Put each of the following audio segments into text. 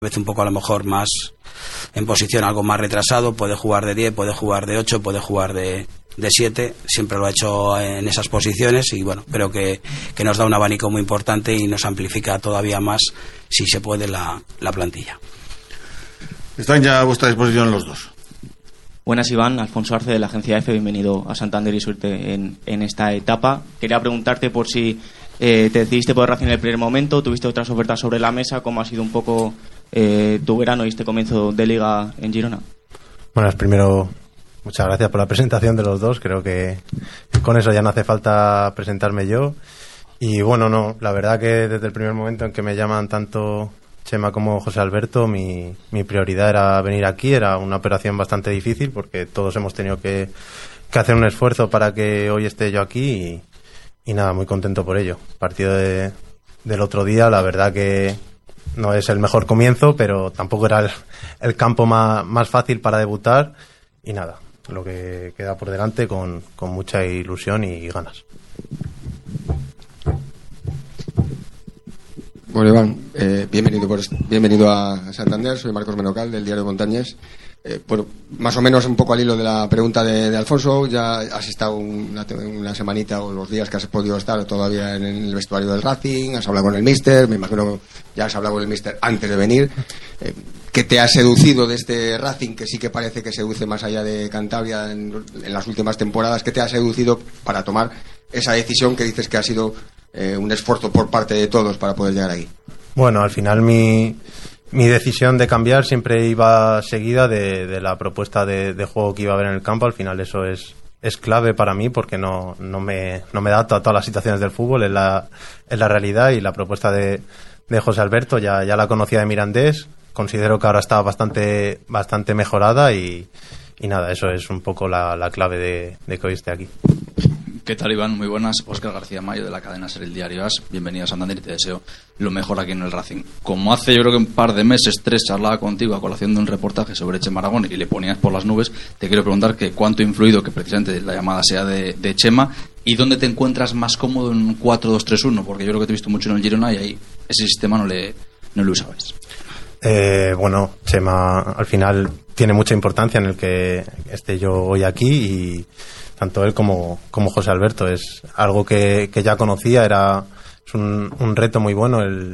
vez un poco a lo mejor más en posición algo más retrasado, puede jugar de 10, puede jugar de 8, puede jugar de 7, siempre lo ha hecho en esas posiciones y bueno, creo que nos da un abanico muy importante y nos amplifica todavía más, si se puede, la plantilla. Están ya a vuestra disposición los dos. Buenas, Iván. Alfonso Arce, de la agencia EFE. Bienvenido a Santander y suerte en esta etapa. Quería preguntarte por si te decidiste por Racing en el primer momento, tuviste otras ofertas sobre la mesa, ¿cómo ha sido un poco tu verano y este comienzo de Liga en Girona? Bueno, primero, muchas gracias por la presentación de los dos. Creo que con eso ya no hace falta presentarme yo. Y bueno, no, la verdad que desde el primer momento en que me llaman tanto Chema como José Alberto, mi prioridad era venir aquí. Era una operación bastante difícil porque todos hemos tenido que hacer un esfuerzo para que hoy esté yo aquí y nada, muy contento por ello. Partido del otro día, la verdad que no es el mejor comienzo, pero tampoco era el campo más fácil para debutar y nada, lo que queda por delante con mucha ilusión y ganas. Bueno, Iván, bienvenido a Santander. Soy Marcos Menocal, del diario Montañés. Bueno, más o menos un poco al hilo de la pregunta de Alfonso, ya has estado una semanita o los días que has podido estar todavía en el vestuario del Racing, has hablado con el míster, me imagino ya has hablado con el míster antes de venir. ¿Qué te ha seducido de este Racing, que sí que parece que seduce más allá de Cantabria en las últimas temporadas? ¿Qué te ha seducido para tomar esa decisión que dices que ha sido un esfuerzo por parte de todos para poder llegar aquí? Bueno, al final mi decisión de cambiar siempre iba seguida de la propuesta de juego que iba a haber en el campo. Al final eso es clave para mí porque no me adapto a todas las situaciones del fútbol, es la realidad. Y la propuesta de José Alberto ya la conocía de Mirandés, considero que ahora está bastante mejorada y nada, eso es un poco la clave de que hoy esté aquí. ¿Qué tal, Iván? Muy buenas. Óscar García Mayo, de la cadena SER El Diario AS. Bienvenido a Santander y te deseo lo mejor aquí en el Racing. Como hace yo creo que un par de meses, 3, charlaba contigo a colación de un reportaje sobre Chema Aragón y le ponías por las nubes, te quiero preguntar que cuánto ha influido que precisamente la llamada sea de Chema y dónde te encuentras más cómodo en un 4-2-3-1, porque yo creo que te he visto mucho en el Girona y ahí ese sistema no lo usabais. Bueno, Chema al final tiene mucha importancia en el que esté yo hoy aquí y tanto él como José Alberto. Es algo que ya conocía, es un reto muy bueno el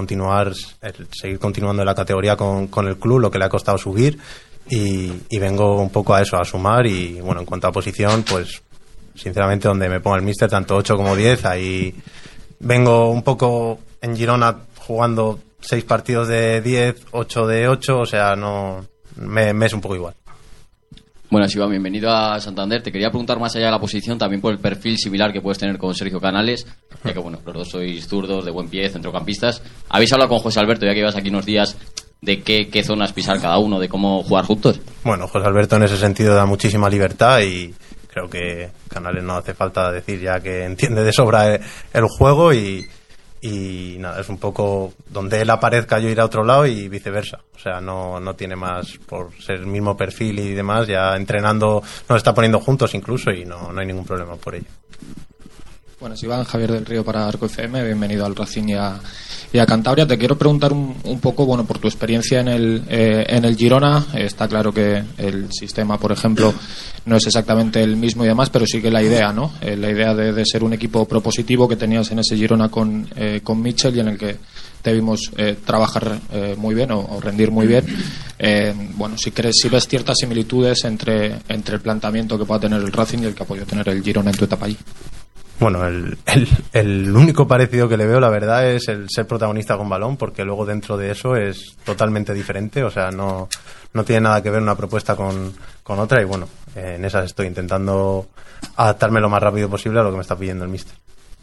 seguir continuando en la categoría con el club, lo que le ha costado subir y vengo un poco a eso, a sumar. Y bueno, en cuanto a posición, pues sinceramente donde me ponga el míster, tanto 8 como 10, ahí vengo un poco en Girona jugando 6 partidos de 10, 8 de 8, o sea, no me es un poco igual. Buenas, Iván, bienvenido a Santander. Te quería preguntar más allá de la posición, también por el perfil similar que puedes tener con Sergio Canales, ya que bueno, los dos sois zurdos, de buen pie, centrocampistas. ¿Habéis hablado con José Alberto, ya que ibas aquí unos días, de qué zonas pisar cada uno, de cómo jugar juntos? Bueno, José Alberto en ese sentido da muchísima libertad y creo que Canales no hace falta decir ya que entiende de sobra el juego y nada, es un poco donde él aparezca yo ir a otro lado y viceversa. O sea, no tiene más, por ser el mismo perfil y demás, ya entrenando nos está poniendo juntos incluso y no hay ningún problema por ello. Bueno, Iván, Javier del Río para Arco FM, bienvenido al Racing y a Cantabria. Te quiero preguntar un poco, bueno, por tu experiencia en el Girona. Está claro que el sistema, por ejemplo, no es exactamente el mismo y demás, pero sí que la idea, ¿no? La idea de ser un equipo propositivo que tenías en ese Girona con Mitchell y en el que te vimos trabajar muy bien o rendir muy bien. Bueno, si ves ciertas similitudes entre el planteamiento que pueda tener el Racing y el que ha podido tener el Girona en tu etapa allí. Bueno, el único parecido que le veo, la verdad, es el ser protagonista con balón, porque luego dentro de eso es totalmente diferente, o sea, no tiene nada que ver una propuesta con otra y bueno, en esas estoy intentando adaptarme lo más rápido posible a lo que me está pidiendo el míster.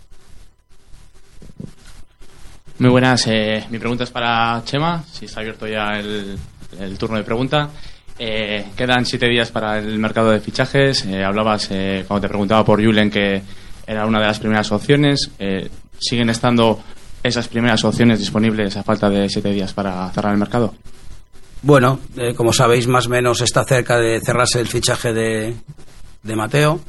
Muy buenas, mi pregunta es para Chema, si está abierto ya el turno de pregunta. Quedan 7 días para el mercado de fichajes. Hablabas, cuando te preguntaba por Julen, que era una de las primeras opciones. ¿Siguen estando esas primeras opciones disponibles a falta de 7 días para cerrar el mercado? Bueno, como sabéis, más o menos está cerca de cerrarse el fichaje de Mateo.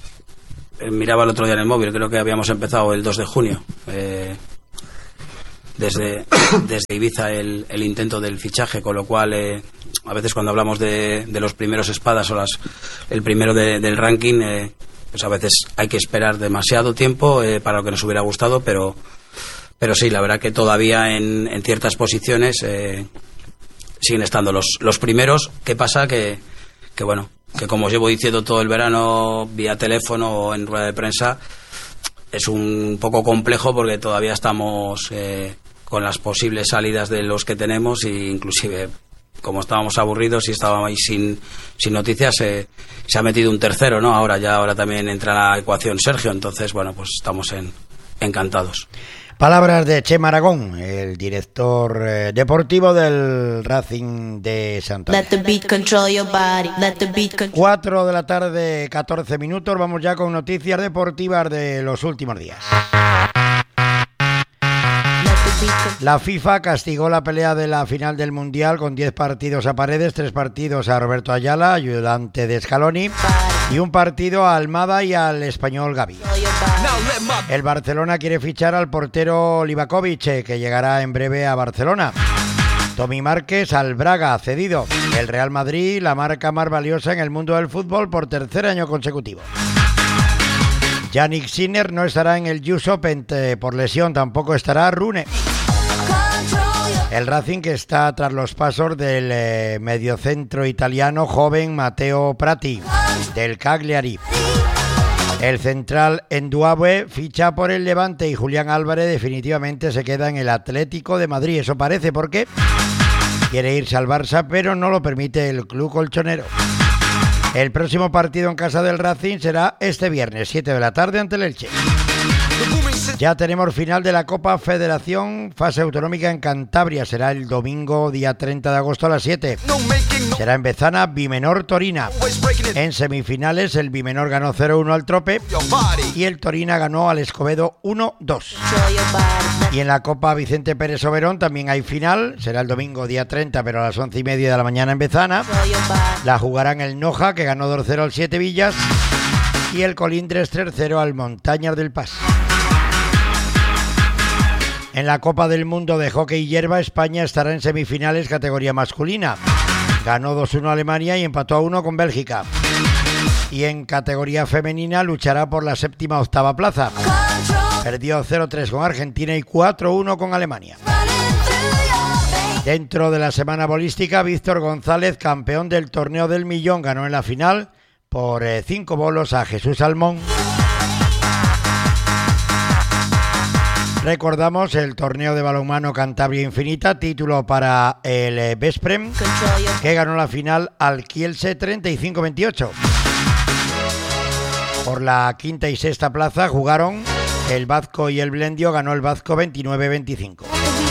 Miraba el otro día en el móvil, creo que habíamos empezado el 2 de junio. desde Ibiza el intento del fichaje, con lo cual a veces cuando hablamos de los primeros espadas o el primero del ranking, pues a veces hay que esperar demasiado tiempo para lo que nos hubiera gustado, pero sí, la verdad que todavía en ciertas posiciones siguen estando los primeros. ¿Qué pasa? Que bueno, que como os llevo diciendo todo el verano vía teléfono o en rueda de prensa, es un poco complejo porque todavía estamos con las posibles salidas de los que tenemos, e inclusive como estábamos aburridos y estábamos ahí sin noticias, se ha metido un tercero, ¿no? Ahora también entra la ecuación Sergio, entonces bueno, pues estamos encantados. Palabras de Chema Aragón, el director deportivo del Racing de Santander. 4 de la tarde, 14 minutos. Vamos ya con noticias deportivas de los últimos días. La FIFA castigó la pelea de la final del Mundial con 10 partidos a Paredes, 3 partidos a Roberto Ayala, ayudante de Scaloni, y un partido a Almada y al español Gavi. El Barcelona quiere fichar al portero Livakovic, que llegará en breve a Barcelona. Tommy Márquez al Braga, cedido. El Real Madrid, la marca más valiosa en el mundo del fútbol por tercer año consecutivo. Yannick Sinner no estará en el US Open por lesión, tampoco estará Rune. El Racing, que está tras los pasos del mediocentro italiano joven Matteo Prati, del Cagliari. El central Enduabe ficha por el Levante y Julián Álvarez definitivamente se queda en el Atlético de Madrid. Eso parece, porque quiere irse al Barça, pero no lo permite el club colchonero. El próximo partido en casa del Racing será este viernes, 7 de la tarde, ante el Elche. Ya tenemos final de la Copa Federación, fase autonómica en Cantabria. Será el domingo, día 30 de agosto a las 7. Será en Bezana, Bimenor Torina. En semifinales, el Bimenor ganó 0-1 al Trope y el Torina ganó al Escobedo 1-2. Y en la Copa Vicente Pérez Oberón también hay final. Será el domingo, día 30, pero a las 11:30 de la mañana en Bezana. La jugarán el Noja, que ganó 2-0 al 7 Villas, y el Colindres 3-0 al Montañas del Pas. En la Copa del Mundo de Hockey Hierba, España estará en semifinales categoría masculina. Ganó 2-1 a Alemania y empató a 1 con Bélgica. Y en categoría femenina luchará por la 7ª-8ª plaza. Perdió 0-3 con Argentina y 4-1 con Alemania. Dentro de la semana bolística, Víctor González, campeón del torneo del millón, ganó en la final por 5 bolos a Jesús Salmón. Recordamos el torneo de balonmano Cantabria Infinita, título para el Vesprem, que ganó la final al Kielce 35-28. Por la 5ª y 6ª plaza jugaron el Bazco y el Blendio, ganó el Bazco 29-25.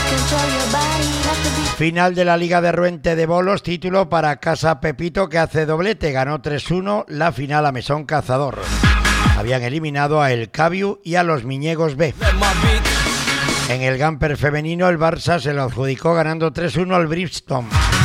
Final de la Liga de Ruente de Bolos, título para Casa Pepito, que hace doblete, ganó 3-1 la final a Mesón Cazador. Habían eliminado a El Cabiu y a los Miñegos B. En el Gamper femenino, el Barça se lo adjudicó ganando 3-1 al Bristol.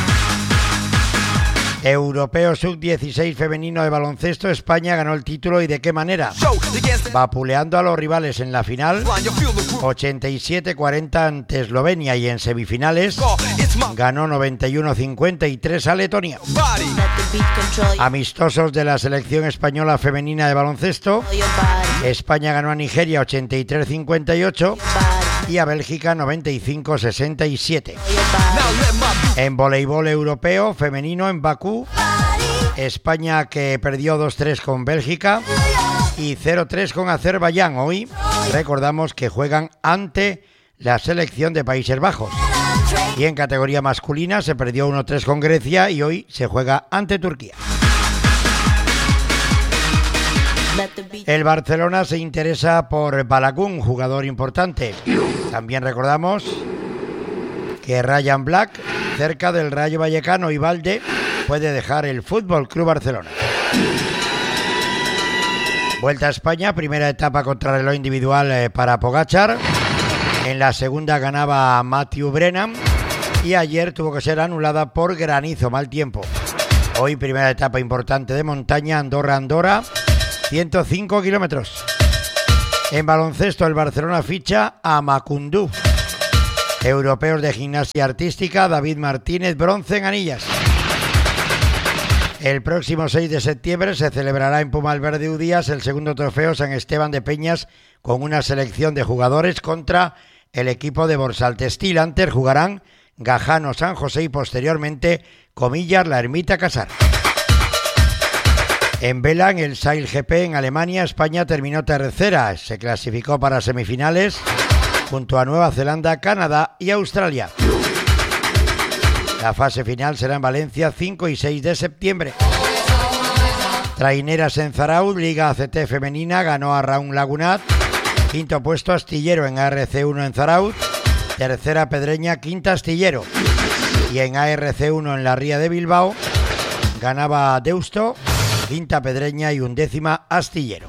Europeo Sub-16 femenino de baloncesto, España ganó el título, y de qué manera. Vapuleando a los rivales en la final, 87-40 ante Eslovenia, y en semifinales ganó 91-53 a Letonia. Amistosos de la selección española femenina de baloncesto, España ganó a Nigeria 83-58 y a Bélgica 95-67. En voleibol europeo femenino en Bakú, España, que perdió 2-3 con Bélgica y 0-3 con Azerbaiyán. Hoy recordamos que juegan ante la selección de Países Bajos. Y en categoría masculina se perdió 1-3 con Grecia y hoy se juega ante Turquía. El Barcelona se interesa por Balagun, jugador importante. También recordamos que Ryan Black, cerca del Rayo Vallecano, y Valde puede dejar el Fútbol Club Barcelona. Vuelta a España, primera etapa contrarreloj individual para Pogačar. En la segunda ganaba Matthew Brennan y ayer tuvo que ser anulada por granizo, mal tiempo. Hoy primera etapa importante de montaña, Andorra, 105 kilómetros. En baloncesto, el Barcelona ficha a Macundú. Europeos de gimnasia artística, David Martínez, bronce en anillas. El próximo 6 de septiembre se celebrará en Pumalverde Udías el segundo trofeo San Esteban de Peñas con una selección de jugadores contra el equipo de Borsal Textil. Antes jugarán Gajano San José y posteriormente Comillas La Ermita Casar. En vela, en el Sail GP en Alemania, España terminó tercera. Se clasificó para semifinales junto a Nueva Zelanda, Canadá y Australia. La fase final será en Valencia 5 y 6 de septiembre. Traineras en Zarauz, Liga ACT femenina, ganó a Raúl Lagunat. Quinto puesto Astillero en ARC1 en Zarauz. Tercera Pedreña, quinta Astillero. Y en ARC1 en la Ría de Bilbao ganaba Deusto, quinta Pedreña y undécima Astillero.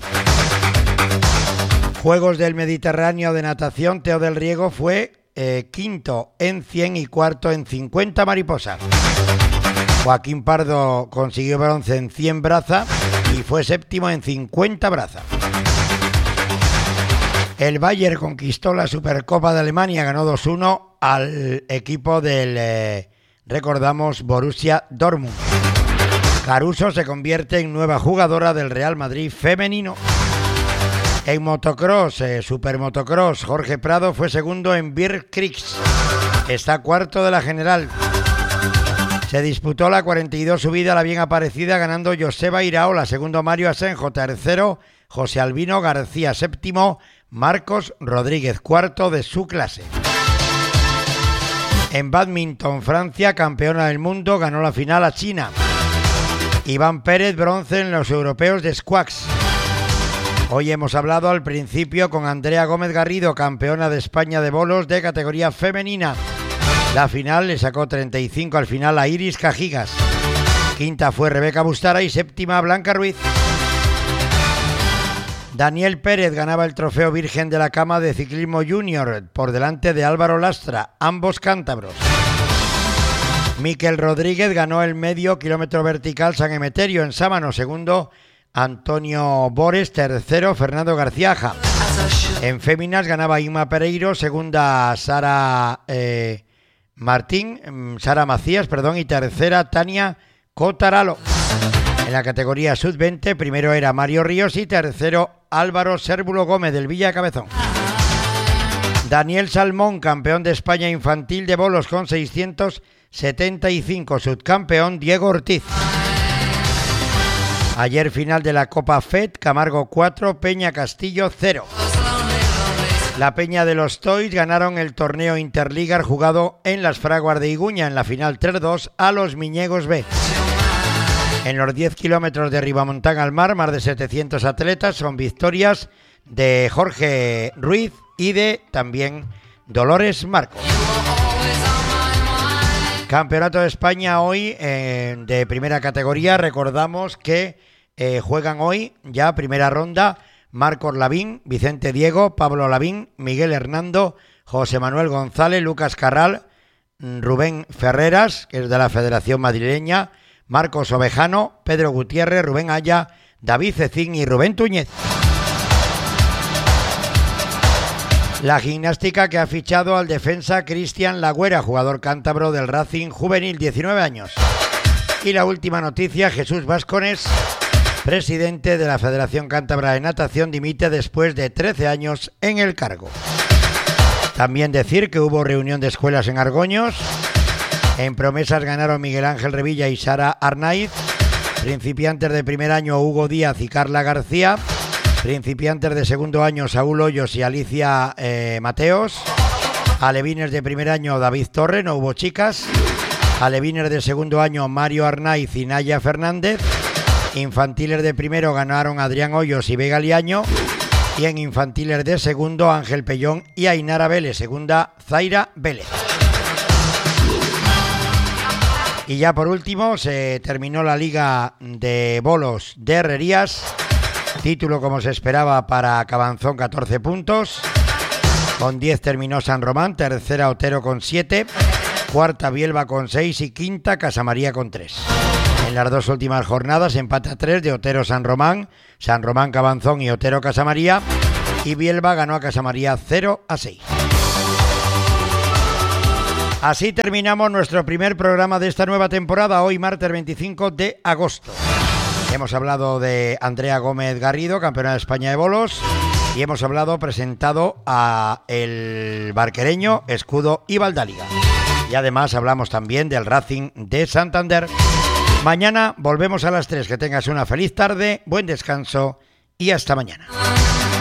Juegos del Mediterráneo de natación, Teo del Riego fue quinto en 100 y cuarto en 50 mariposa. Joaquín Pardo consiguió bronce en 100 braza y fue séptimo en 50 braza. El Bayern conquistó la Supercopa de Alemania, ganó 2-1 al equipo del, recordamos, Borussia Dortmund. Caruso se convierte en nueva jugadora del Real Madrid femenino. En motocross, supermotocross, Jorge Prado fue segundo en Beer Creeks. Está cuarto de la general. Se disputó la 42 subida La Bien Aparecida, ganando Joseba Iraola, segundo Mario Asenjo, tercero José Albino García, séptimo Marcos Rodríguez, cuarto de su clase. En bádminton, Francia, campeona del mundo, ganó la final a China. Iván Pérez, bronce en los europeos de squash. Hoy hemos hablado al principio con Andrea Gómez Garrido, campeona de España de bolos de categoría femenina. La final le sacó 35 al final a Iris Cajigas. Quinta fue Rebeca Bustara y séptima Blanca Ruiz. Daniel Pérez ganaba el trofeo Virgen de la Cama de ciclismo junior por delante de Álvaro Lastra, ambos cántabros. Miquel Rodríguez ganó el medio kilómetro vertical San Emeterio en Sámano, segundo Antonio Bores, tercero Fernando Garciaja. En féminas ganaba Inma Pereiro, segunda Sara Macías, y tercera Tania Cotaralo. En la categoría sub-20, primero era Mario Ríos y tercero Álvaro Sérvulo Gómez del Villa Cabezón. Daniel Salmón, campeón de España infantil de bolos con 675, subcampeón Diego Ortiz. Ayer final de la Copa FED, Camargo 4, Peña Castillo 0. La Peña de los Toys ganaron el torneo Interligar jugado en las Fraguas de Iguña, en la final 3-2 a los Miñegos B. En los 10 kilómetros de Ribamontán al mar, más de 700 atletas, son victorias de Jorge Ruiz y de también Dolores Marcos. Campeonato de España hoy de primera categoría. Recordamos que juegan hoy ya primera ronda Marcos Lavín, Vicente Diego, Pablo Lavín, Miguel Hernando, José Manuel González, Lucas Carral, Rubén Ferreras, que es de la Federación Madrileña, Marcos Ovejano, Pedro Gutiérrez, Rubén Aya, David Cecín y Rubén Túñez. La gimnástica que ha fichado al defensa Cristian Lagüera, jugador cántabro del Racing Juvenil, 19 años. Y la última noticia, Jesús Vascones, presidente de la Federación Cántabra de Natación, dimite después de 13 años en el cargo. También decir que hubo reunión de escuelas en Argoños. En promesas ganaron Miguel Ángel Revilla y Sara Arnaiz. Principiantes de primer año, Hugo Díaz y Carla García. Principiantes de segundo año, Saúl Hoyos y Alicia Mateos. Alevines de primer año, David Torre, no hubo chicas. Alevines de segundo año, Mario Arnaiz y Naya Fernández. Infantiles de primero ganaron Adrián Hoyos y Vega Liaño. Y en infantiles de segundo, Ángel Pellón y Ainara Vélez. Segunda, Zaira Vélez. Y ya por último, se terminó la Liga de Bolos de Herrerías. Título como se esperaba para Cabanzón, 14 puntos. Con 10 terminó San Román, tercera Otero con 7, cuarta Bielba con 6 y quinta Casamaría con 3. En las dos últimas jornadas empate a 3 de Otero San Román Cabanzón y Otero Casamaría, y Bielba ganó a Casamaría 0-6. Así terminamos nuestro primer programa de esta nueva temporada, hoy martes 25 de agosto. Hemos hablado de Andrea Gómez Garrido, campeona de España de bolos, y hemos presentado a el barquereño Escudo y Valdáliga. Y además hablamos también del Racing de Santander. Mañana volvemos a las 3. Que tengas una feliz tarde, buen descanso y hasta mañana.